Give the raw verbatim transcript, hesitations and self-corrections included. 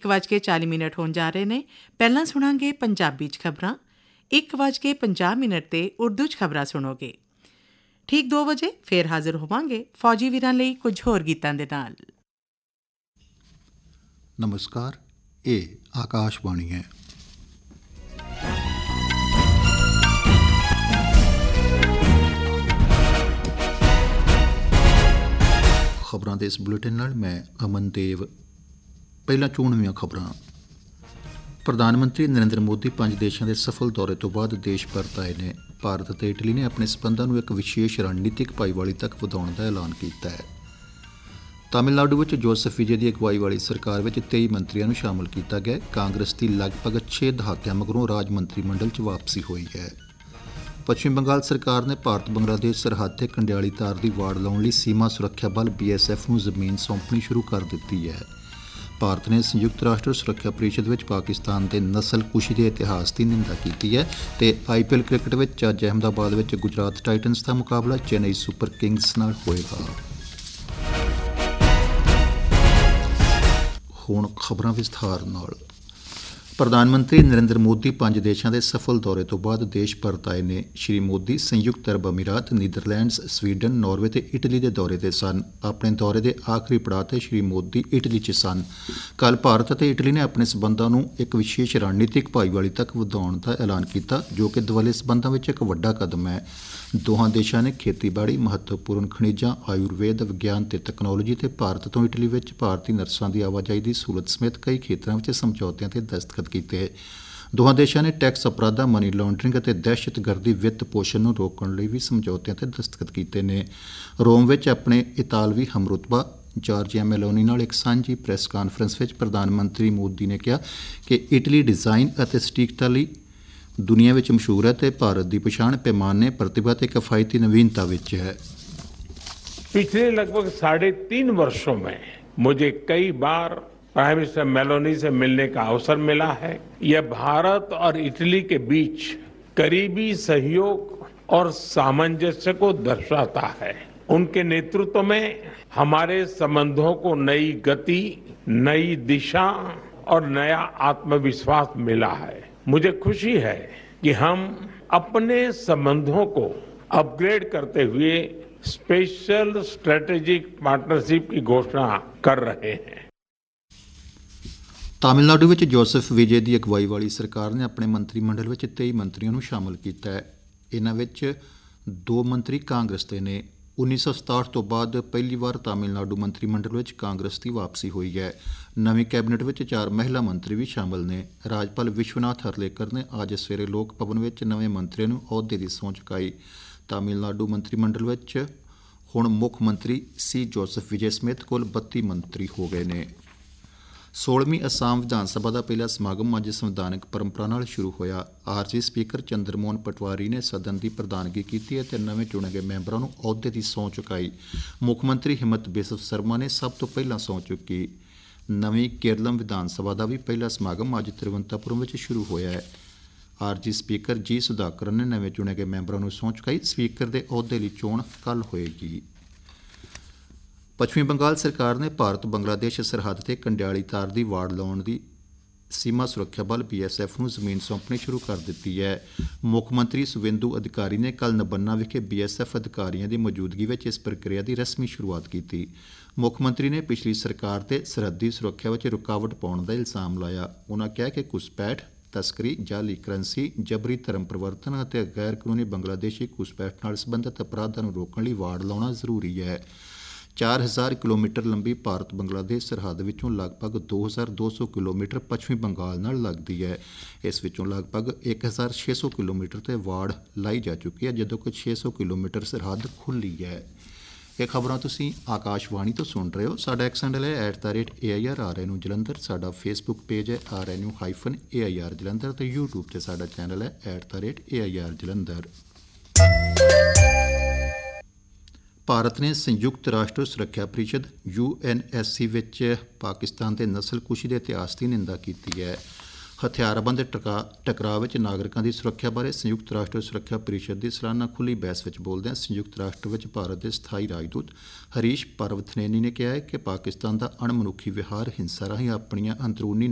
ਇੱਕ ਵੱਜ ਕੇ ਚਾਲੀ ਮਿੰਟ ਹੋਣ ਜਾ ਰਹੇ ਨੇ। ਪਹਿਲਾਂ ਸੁਣਾਂਗੇ ਪੰਜਾਬੀ 'ਚ ਖਬਰਾਂ। ਇੱਕ ਵੱਜ ਕੇ ਪੰਜਾਹ ਮਿੰਟ 'ਤੇ ਉਰਦੂ 'ਚ ਖਬਰਾਂ ਸੁਣੋਗੇ। ਠੀਕ ਦੋ ਵਜੇ ਫੇਰ ਹਾਜ਼ਰ ਹੋਵਾਂਗੇ ਫੌਜੀ ਵੀਰਾਂ ਲਈ ਕੁਝ ਹੋਰ ਗੀਤਾਂ ਦੇ ਨਾਲ। ਨਮਸਕਾਰ, ਇਹ ਆਕਾਸ਼ਵਾਣੀ ਹੈ। ਖਬਰਾਂ ਦੇ ਇਸ ਬੁਲੇਟਿਨ ਨਾਲ ਮੈਂ ਅਮਨਦੇਵ। ਪਹਿਲਾਂ ਚੋਣਵੀਆਂ ਖਬਰਾਂ। ਪ੍ਰਧਾਨ ਮੰਤਰੀ ਨਰਿੰਦਰ ਮੋਦੀ ਪੰਜ ਦੇਸ਼ਾਂ ਦੇ ਸਫਲ ਦੌਰੇ ਤੋਂ ਬਾਅਦ ਦੇਸ਼ ਪਰਤ ਆਏ ਨੇ। ਭਾਰਤ ਅਤੇ ਇਟਲੀ ਨੇ ਆਪਣੇ ਸਬੰਧਾਂ ਨੂੰ ਇੱਕ ਵਿਸ਼ੇਸ਼ ਰਣਨੀਤਿਕ ਭਾਈਵਾਲੀ ਤੱਕ ਵਧਾਉਣ ਦਾ ਐਲਾਨ ਕੀਤਾ ਹੈ। ਤਾਮਿਲਨਾਡੂ ਵਿੱਚ ਜੋਸਫ ਵਿਜੇ ਦੀ ਅਗਵਾਈ ਵਾਲੀ ਸਰਕਾਰ ਵਿੱਚ ਤੇਈ ਮੰਤਰੀਆਂ ਨੂੰ ਸ਼ਾਮਲ ਕੀਤਾ ਗਿਆ। ਕਾਂਗਰਸ ਦੀ ਲਗਭਗ ਛੇ ਦਹਾਕਿਆਂ ਮਗਰੋਂ ਰਾਜ ਮੰਤਰੀ ਮੰਡਲ 'ਚ ਵਾਪਸੀ ਹੋਈ ਹੈ। ਪੱਛਮੀ ਬੰਗਾਲ ਸਰਕਾਰ ਨੇ ਭਾਰਤ ਬੰਗਲਾਦੇਸ਼ ਸਰਹੱਦ 'ਤੇ ਕੰਡਿਆਲੀ ਤਾਰ ਦੀ ਵਾੜ ਲਾਉਣ ਲਈ ਸੀਮਾ ਸੁਰੱਖਿਆ ਬਲ ਬੀ ਐਸ ਐਫ ਨੂੰ ਜ਼ਮੀਨ ਸੌਂਪਣੀ ਸ਼ੁਰੂ ਕਰ ਦਿੱਤੀ ਹੈ। ਭਾਰਤ ਨੇ ਸੰਯੁਕਤ ਰਾਸ਼ਟਰ ਸੁਰੱਖਿਆ ਪਰਿਸ਼ਦ ਵਿੱਚ ਪਾਕਿਸਤਾਨ ਦੇ ਨਸਲਕੁਸ਼ੀ ਦੇ ਇਤਿਹਾਸ ਦੀ ਨਿੰਦਾ ਕੀਤੀ ਹੈ। ਅਤੇ ਆਈ ਪੀ ਐਲ ਕ੍ਰਿਕਟ ਵਿੱਚ ਅੱਜ ਅਹਿਮਦਾਬਾਦ ਵਿੱਚ ਗੁਜਰਾਤ ਟਾਈਟਨਸ ਦਾ ਮੁਕਾਬਲਾ ਚੇਨਈ ਸੁਪਰ ਕਿੰਗਜ਼ ਨਾਲ ਹੋਏਗਾ। ਹੁਣ ਖਬਰਾਂ ਵਿਸਥਾਰ ਨਾਲ। ਪ੍ਰਧਾਨ ਮੰਤਰੀ ਨਰਿੰਦਰ ਮੋਦੀ ਪੰਜ ਦੇਸ਼ਾਂ ਦੇ ਸਫਲ ਦੌਰੇ ਤੋਂ ਬਾਅਦ ਦੇਸ਼ ਪਰਤ ਆਏ ਨੇ। ਸ਼੍ਰੀ ਮੋਦੀ ਸੰਯੁਕਤ ਅਰਬ ਅਮੀਰਾਤ, ਨੀਦਰਲੈਂਡਸ, ਸਵੀਡਨ, ਨਾਰਵੇ ਅਤੇ ਇਟਲੀ ਦੇ ਦੌਰੇ 'ਤੇ ਸਨ। ਆਪਣੇ ਦੌਰੇ ਦੇ ਆਖਰੀ ਪੜਾਅ 'ਤੇ ਸ਼੍ਰੀ ਮੋਦੀ ਇਟਲੀ 'ਚ ਸਨ। ਕੱਲ੍ਹ ਭਾਰਤ ਅਤੇ ਇਟਲੀ ਨੇ ਆਪਣੇ ਸਬੰਧਾਂ ਨੂੰ ਇੱਕ ਵਿਸ਼ੇਸ਼ ਰਣਨੀਤਿਕ ਭਾਈਵਾਲੀ ਤੱਕ ਵਧਾਉਣ ਦਾ ਐਲਾਨ ਕੀਤਾ, ਜੋ ਕਿ ਦੁਵੱਲੇ ਸਬੰਧਾਂ ਵਿੱਚ ਇੱਕ ਵੱਡਾ ਕਦਮ ਹੈ। ਦੋਹਾਂ ਦੇਸ਼ਾਂ ਨੇ ਖੇਤੀਬਾੜੀ, ਮਹੱਤਵਪੂਰਨ ਖਣਿਜਾਂ, ਆਯੁਰਵੇਦ, ਵਿਗਿਆਨ ਅਤੇ ਤਕਨਾਲੋਜੀ ਅਤੇ ਭਾਰਤ ਤੋਂ ਇਟਲੀ ਵਿੱਚ ਭਾਰਤੀ ਨਰਸਾਂ ਦੀ ਆਵਾਜਾਈ ਦੀ ਸਹੂਲਤ ਸਮੇਤ ਕਈ ਖੇਤਰਾਂ ਵਿੱਚ ਸਮਝੌਤਿਆਂ 'ਤੇ ਦਸਤਖਤ ਕੀਤੇ। ਦੋਹਾਂ ਦੇਸ਼ਾਂ ਨੇ ਟੈਕਸ ਅਪਰਾਧਾਂ, ਮਨੀ ਲਾਂਡਰਿੰਗ ਅਤੇ ਦਹਿਸ਼ਤਗਰਦੀ ਵਿੱਤ ਪੋਸ਼ਣ ਨੂੰ ਰੋਕਣ ਲਈ ਵੀ ਸਮਝੌਤਿਆਂ 'ਤੇ ਦਸਤਖਤ ਕੀਤੇ ਨੇ। ਰੋਮ ਵਿੱਚ ਆਪਣੇ ਇਤਾਲਵੀ ਹਮਰੁਤਬਾ ਜਾਰਜੀਆ ਮੈਲੋਨੀ ਨਾਲ ਇੱਕ ਸਾਂਝੀ ਪ੍ਰੈਸ ਕਾਨਫਰੰਸ ਵਿੱਚ ਪ੍ਰਧਾਨ ਮੰਤਰੀ ਮੋਦੀ ਨੇ ਕਿਹਾ ਕਿ ਇਟਲੀ ਡਿਜ਼ਾਈਨ ਅਤੇ ਸਟੀਕਤਾ ਲਈ ਦੁਨੀਆ ਵਿੱਚ ਮਸ਼ਹੂਰ ਹੈ ਅਤੇ ਭਾਰਤ ਦੀ ਪਛਾਣ ਪੈਮਾਨੇ, ਪ੍ਰਤਿਭਾ ਅਤੇ ਕਿਫਾਇਤੀ ਨਵੀਨਤਾ ਵਿੱਚ ਹੈ। पिछले लगभग साढ़े तीन वर्षों में मुझे कई बार प्राइम मिनिस्टर मेलोनी से मिलने का अवसर मिला है। यह भारत और इटली के बीच करीबी सहयोग और सामंजस्य को दर्शाता है। उनके नेतृत्व में हमारे संबंधों को नई गति, नई दिशा और नया आत्मविश्वास मिला है। मुझे खुशी है कि हम अपने संबंधों को अपग्रेड करते हुए स्पेशल स्ट्रेटेजिक पार्टनरशिप की घोषणा कर रहे हैं। ਤਾਮਿਲਨਾਡੂ ਵਿੱਚ ਜੋਸਫ ਵਿਜੇ ਦੀ ਅਗਵਾਈ ਵਾਲੀ ਸਰਕਾਰ ਨੇ ਆਪਣੇ ਮੰਤਰੀ ਮੰਡਲ ਵਿੱਚ ਤੇਈ ਮੰਤਰੀਆਂ ਨੂੰ ਸ਼ਾਮਲ ਕੀਤਾ ਹੈ। ਇਹਨਾਂ ਵਿੱਚ ਦੋ ਮੰਤਰੀ ਕਾਂਗਰਸ ਦੇ ਨੇ। ਉੱਨੀ ਸੌ ਸਤਾਹਠ ਤੋਂ ਬਾਅਦ ਪਹਿਲੀ ਵਾਰ ਤਾਮਿਲਨਾਡੂ ਮੰਤਰੀ ਮੰਡਲ ਵਿੱਚ ਕਾਂਗਰਸ ਦੀ ਵਾਪਸੀ ਹੋਈ ਹੈ। ਨਵੀਂ ਕੈਬਨਿਟ ਵਿੱਚ ਚਾਰ ਮਹਿਲਾ ਮੰਤਰੀ ਵੀ ਸ਼ਾਮਲ ਨੇ। ਰਾਜਪਾਲ ਵਿਸ਼ਵਨਾਥ ਹਰਲੇਕਰ ਨੇ ਅੱਜ ਸਵੇਰੇ ਲੋਕ ਭਵਨ ਵਿੱਚ ਨਵੇਂ ਮੰਤਰੀਆਂ ਨੂੰ ਅਹੁਦੇ ਦੀ ਸਹੁੰ ਚੁਕਾਈ। ਤਾਮਿਲਨਾਡੂ ਮੰਤਰੀ ਮੰਡਲ ਵਿੱਚ ਹੁਣ ਮੁੱਖ ਮੰਤਰੀ ਸੀ ਜੋਸਫ ਵਿਜੇ ਸਮੇਤ ਕੁੱਲ ਬੱਤੀ ਮੰਤਰੀ ਹੋ ਗਏ ਨੇ। ਸੋਲ੍ਹਵੀਂ ਅਸਾਮ ਵਿਧਾਨ ਸਭਾ ਦਾ ਪਹਿਲਾ ਸਮਾਗਮ ਅੱਜ ਸੰਵਿਧਾਨਕ ਪਰੰਪਰਾ ਨਾਲ ਸ਼ੁਰੂ ਹੋਇਆ। ਆਰਜੀ ਸਪੀਕਰ ਚੰਦਰ ਮੋਹਨ ਪਟਵਾਰੀ ਨੇ ਸਦਨ ਦੀ ਪ੍ਰਧਾਨਗੀ ਕੀਤੀ ਅਤੇ ਨਵੇਂ ਚੁਣੇ ਗਏ ਮੈਂਬਰਾਂ ਨੂੰ ਅਹੁਦੇ ਦੀ ਸਹੁੰ ਚੁਕਾਈ। ਮੁੱਖ ਮੰਤਰੀ ਹਿਮੰਤ ਬਿਸਵ ਸਰਮਾ ਨੇ ਸਭ ਤੋਂ ਪਹਿਲਾਂ ਸਹੁੰ ਚੁੱਕੀ। ਨਵੀਂ ਕੇਰਲਮ ਵਿਧਾਨ ਸਭਾ ਦਾ ਵੀ ਪਹਿਲਾ ਸਮਾਗਮ ਅੱਜ ਤਿਰਵੰਤਪੁਰਮ ਵਿੱਚ ਸ਼ੁਰੂ ਹੋਇਆ ਹੈ। ਆਰਜੀ ਸਪੀਕਰ ਜੀ ਸੁਧਾਕਰਨ ਨੇ ਨਵੇਂ ਚੁਣੇ ਗਏ ਮੈਂਬਰਾਂ ਨੂੰ ਸਹੁੰ ਚੁਕਾਈ। ਸਪੀਕਰ ਦੇ ਅਹੁਦੇ ਲਈ ਚੋਣ ਕੱਲ੍ਹ ਹੋਏਗੀ। ਪੱਛਮੀ ਬੰਗਾਲ ਸਰਕਾਰ ਨੇ ਭਾਰਤ ਬੰਗਲਾਦੇਸ਼ ਸਰਹੱਦ 'ਤੇ ਕੰਡਿਆਲੀ ਤਾਰ ਦੀ ਵਾੜ ਲਾਉਣ ਦੀ ਸੀਮਾ ਸੁਰੱਖਿਆ ਬਲ ਬੀ ਐਸ ਐਫ ਨੂੰ ਜ਼ਮੀਨ ਸੌਂਪਣੀ ਸ਼ੁਰੂ ਕਰ ਦਿੱਤੀ ਹੈ। ਮੁੱਖ ਮੰਤਰੀ ਸੁਵੇਂਦੂ ਅਧਿਕਾਰੀ ਨੇ ਕੱਲ੍ਹ ਨਬੰਨਾ ਵਿਖੇ ਬੀ ਐਸ ਐਫ ਅਧਿਕਾਰੀਆਂ ਦੀ ਮੌਜੂਦਗੀ ਵਿੱਚ ਇਸ ਪ੍ਰਕਿਰਿਆ ਦੀ ਰਸਮੀ ਸ਼ੁਰੂਆਤ ਕੀਤੀ। ਮੁੱਖ ਮੰਤਰੀ ਨੇ ਪਿਛਲੀ ਸਰਕਾਰ 'ਤੇ ਸਰਹੱਦੀ ਸੁਰੱਖਿਆ ਵਿੱਚ ਰੁਕਾਵਟ ਪਾਉਣ ਦਾ ਇਲਜ਼ਾਮ ਲਾਇਆ। ਉਨ੍ਹਾਂ ਕਿਹਾ ਕਿ ਘੁਸਪੈਠ, ਤਸਕਰੀ, ਜਾਲੀ ਕਰੰਸੀ, ਜਬਰੀ ਧਰਮ ਪਰਿਵਰਤਨ ਅਤੇ ਗੈਰ ਕਾਨੂੰਨੀ ਬੰਗਲਾਦੇਸ਼ੀ ਘੁਸਪੈਠ ਨਾਲ ਸੰਬੰਧਿਤ ਅਪਰਾਧਾਂ ਨੂੰ ਰੋਕਣ ਲਈ ਵਾੜ ਲਾਉਣਾ ਜ਼ਰੂਰੀ ਹੈ। ਚਾਰ ਹਜ਼ਾਰ ਕਿਲੋਮੀਟਰ ਲੰਬੀ ਭਾਰਤ ਬੰਗਲਾਦੇਸ਼ ਸਰਹੱਦ ਵਿੱਚੋਂ ਲਗਭਗ ਦੋ ਹਜ਼ਾਰ ਦੋ ਸੌ ਕਿਲੋਮੀਟਰ ਪੱਛਮੀ ਬੰਗਾਲ ਨਾਲ ਲੱਗਦੀ ਹੈ। ਇਸ ਵਿੱਚੋਂ ਲਗਭਗ ਇੱਕ ਹਜ਼ਾਰ ਛੇ ਸੌ ਕਿਲੋਮੀਟਰ 'ਤੇ ਵਾੜ ਲਾਈ ਜਾ ਚੁੱਕੀ ਹੈ, ਜਦੋਂ ਕਿ ਛੇ ਸੌ ਕਿਲੋਮੀਟਰ ਸਰਹੱਦ ਖੁੱਲ੍ਹੀ ਹੈ। ਇਹ ਖਬਰਾਂ ਤੁਸੀਂ ਆਕਾਸ਼ਵਾਣੀ ਤੋਂ ਸੁਣ ਰਹੇ ਹੋ। ਸਾਡਾ ਐਕਸ ਹੈਂਡਲ ਹੈ at the rate A I R R N U Jalandhar. ਸਾਡਾ ਫੇਸਬੁੱਕ ਪੇਜ ਹੈ R N U hyphen A I R Jalandhar ਅਤੇ ਯੂਟਿਊਬ 'ਤੇ ਸਾਡਾ ਚੈਨਲ ਹੈ at the rate A I R Jalandhar. Bharat ਨੇ ਸੰਯੁਕਤ ਰਾਸ਼ਟਰ ਸੁਰੱਖਿਆ ਪਰਿਸ਼ਦ ਯੂ ਐਨ ਐਸ ਸੀ ਵਿੱਚ ਪਾਕਿਸਤਾਨ ਦੇ ਨਸਲਕੁਸ਼ੀ ਦੇ ਇਤਿਹਾਸ ਦੀ ਨਿੰਦਾ ਕੀਤੀ ਹੈ। ਹਥਿਆਰਬੰਦ ਟਕਾ ਟਕਰਾਅ ਵਿੱਚ ਨਾਗਰਿਕਾਂ ਦੀ ਸੁਰੱਖਿਆ ਬਾਰੇ ਸੰਯੁਕਤ ਰਾਸ਼ਟਰ ਸੁਰੱਖਿਆ ਪਰਿਸ਼ਦ ਦੀ ਸਾਲਾਨਾ ਖੁੱਲ੍ਹੀ ਬਹਿਸ ਵਿੱਚ ਬੋਲਦਿਆਂ ਸੰਯੁਕਤ ਰਾਸ਼ਟਰ ਵਿੱਚ ਭਾਰਤ ਦੇ ਸਥਾਈ ਰਾਜਦੂਤ ਹਰੀਸ਼ ਪਰਵਥਨੇਨੀ ਨੇ ਕਿਹਾ ਹੈ ਕਿ ਪਾਕਿਸਤਾਨ ਦਾ ਅਣਮਨੁੱਖੀ ਵਿਹਾਰ ਹਿੰਸਾ ਰਾਹੀਂ ਆਪਣੀਆਂ ਅੰਦਰੂਨੀ